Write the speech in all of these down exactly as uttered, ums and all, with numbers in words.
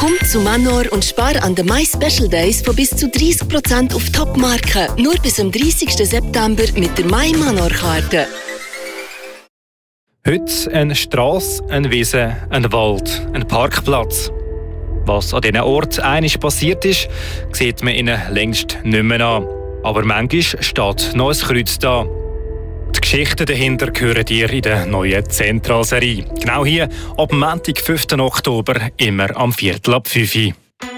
Komm zu Manor und spar an den My Special Days von bis zu dreißig Prozent auf Top-Marken. Nur bis am dreißigsten September mit der My Manor-Karte. Heute eine Strasse, eine Wiese, ein Wald, ein Parkplatz. Was an diesen Orten einmal passiert ist, sieht man ihnen längst nicht mehr an. Aber manchmal steht noch ein Kreuz da. Die Geschichten dahinter hören dir in der neuen Zentralserie. Genau hier, ab Montag, fünften Oktober, immer am Viertel ab fünf Uhr.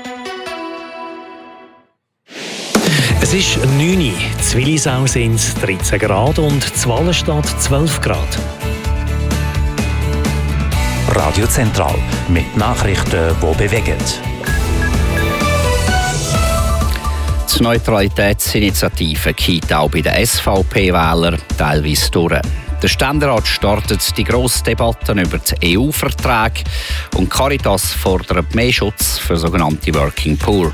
Es ist neun Uhr, in Willisau sind es dreizehn Grad und in Wallenstadt zwölf Grad. Radio Zentral mit Nachrichten, die bewegen. Die Neutralitätsinitiative geht auch bei den S V P-Wählern teilweise durch. Der Ständerat startet die grosse Debatte über die E U-Verträge und Caritas fordert mehr Schutz für sogenannte Working Poor.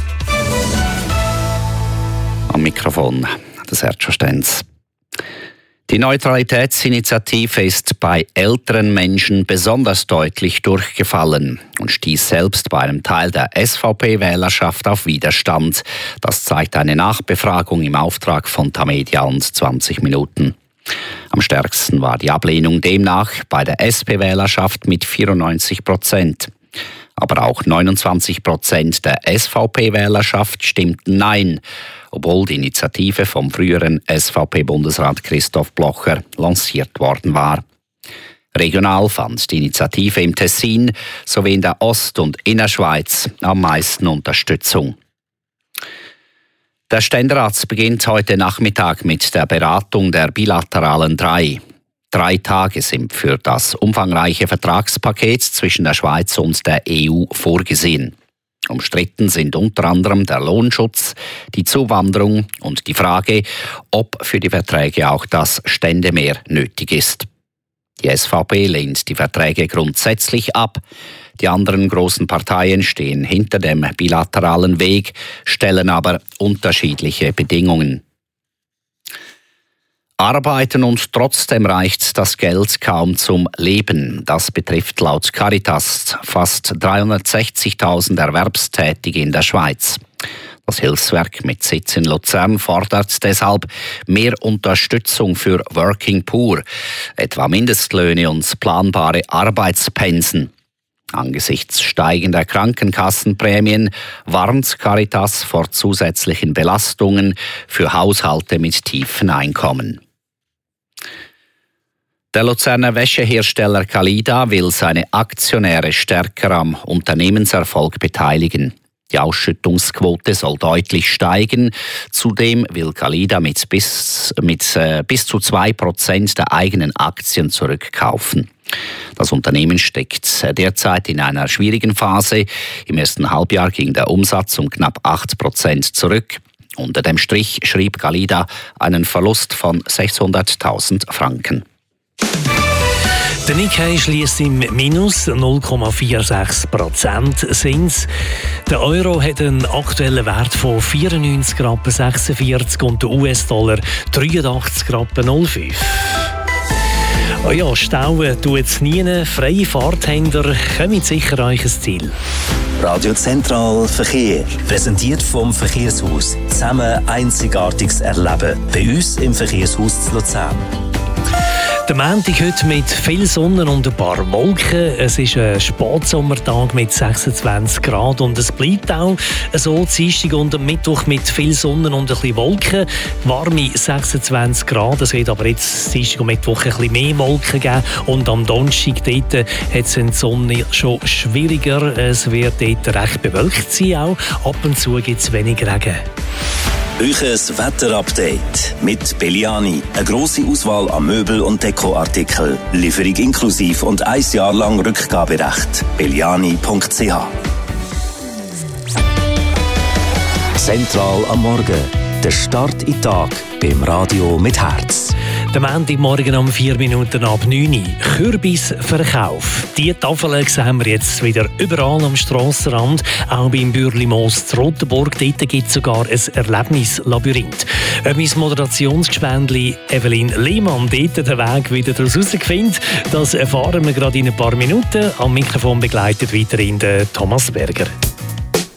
Am Mikrofon der Sergio Stenz. Die Neutralitätsinitiative ist bei älteren Menschen besonders deutlich durchgefallen und stieß selbst bei einem Teil der S V P-Wählerschaft auf Widerstand. Das zeigt eine Nachbefragung im Auftrag von Tamedia und zwanzig Minuten. Am stärksten war die Ablehnung demnach bei der S P-Wählerschaft mit vierundneunzig Prozent. Aber auch neunundzwanzig Prozent der S V P-Wählerschaft stimmten Nein, obwohl die Initiative vom früheren S V P-Bundesrat Christoph Blocher lanciert worden war. Regional fand die Initiative im Tessin sowie in der Ost- und Innerschweiz am meisten Unterstützung. Der Ständerat beginnt heute Nachmittag mit der Beratung der bilateralen drei. Drei Tage sind für das umfangreiche Vertragspaket zwischen der Schweiz und der E U vorgesehen. Umstritten sind unter anderem der Lohnschutz, die Zuwanderung und die Frage, ob für die Verträge auch das Ständemehr nötig ist. Die S V P lehnt die Verträge grundsätzlich ab. Die anderen großen Parteien stehen hinter dem bilateralen Weg, stellen aber unterschiedliche Bedingungen. Arbeiten und trotzdem reicht das Geld kaum zum Leben. Das betrifft laut Caritas fast dreihundertsechzigtausend Erwerbstätige in der Schweiz. Das Hilfswerk mit Sitz in Luzern fordert deshalb mehr Unterstützung für Working Poor, etwa Mindestlöhne und planbare Arbeitspensen. Angesichts steigender Krankenkassenprämien warnt Caritas vor zusätzlichen Belastungen für Haushalte mit tiefen Einkommen. Der Luzerner Wäschehersteller Calida will seine Aktionäre stärker am Unternehmenserfolg beteiligen. Die Ausschüttungsquote soll deutlich steigen. Zudem will Calida mit bis, mit, äh, bis zu zwei Prozent der eigenen Aktien zurückkaufen. Das Unternehmen steckt derzeit in einer schwierigen Phase. Im ersten Halbjahr ging der Umsatz um knapp acht Prozent zurück. Unter dem Strich schrieb Calida einen Verlust von sechshunderttausend Franken. Der Nikkei schließt im Minus null Komma sechsundvierzig Prozent. Der Euro hat einen aktuellen Wert von vierundneunzig Rappen sechsundvierzig und der U S-Dollar dreiundachtzig Rappen null fünf. Oh ja, stauen tut es nie. Freie Fahrthändler kommen sicher an euch Ziel. Radio Zentral Verkehr. Präsentiert vom Verkehrshaus. Zusammen einzigartiges Erleben. Bei uns im Verkehrshaus zu Luzern. Der Montag heute mit viel Sonne und ein paar Wolken. Es ist ein Spätsommertag mit sechsundzwanzig Grad und es bleibt auch so Dienstag und am Mittwoch mit viel Sonne und ein bisschen Wolken. Warme sechsundzwanzig Grad. Es wird aber jetzt Dienstag und Mittwoch ein bisschen mehr Wolken geben und am Donnerstag dort hat es in der Sonne schon schwieriger. Es wird dort recht bewölkt sein auch. Ab und zu gibt es wenig Regen. Euches Wetterupdate mit Belliani. Eine grosse Auswahl an Möbel- und Dekoartikeln. Lieferung inklusiv und ein Jahr lang Rückgaberecht. belliani punkt c h. Zentral am Morgen. Der Start in den Tag beim Radio mit Herz. Der Montagmorgen um vier Minuten ab neun Uhr. Kürbisverkauf. Die Tafeln sehen wir jetzt wieder überall am Strassenrand. Auch beim Bürli-Moos zu Rotenburg. Dort gibt es sogar ein Erlebnislabyrinth. Ob mein Moderationsgespendli Evelyn Lehmann dort den Weg wieder daraus herausfindet, das erfahren wir gerade in ein paar Minuten. Am Mikrofon begleitet weiterhin der Thomas Berger.